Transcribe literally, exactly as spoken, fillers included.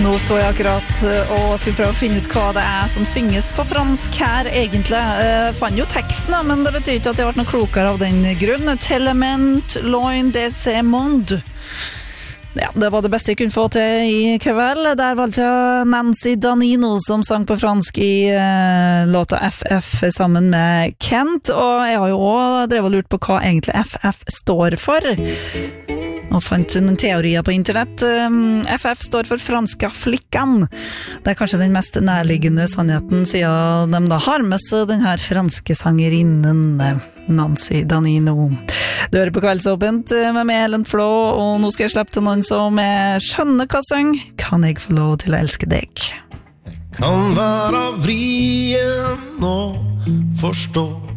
Nå står jeg akkurat og skal prøve å finne ut hva det er som synges på fransk her egentlig. Jeg fant jo teksten da, men det betyr ikke at jeg har vært noe klokere av den grunn. Telement, loin de ce monde. Ja, det var det beste jeg kunne få til i kveld. Der valgte jeg Nancy Danino som sang på fransk i uh, låta F F sammen med Kent. Og jeg har jo også drevet og lurt på hva egentlig F F står for. Og fant noen teorier på internett. F F står for franska flikkan. Det er kanskje den mest nærliggende sannheten siden de da har med seg den her franske sangerinnen Nancy Danino. Du hører på Kveldsåpent med meg, Helen Flå, og nå skal jeg slippe til noen som er skjønner hva sang. Kan jeg få lov til å elske deg? Jeg kan være vrien og forstå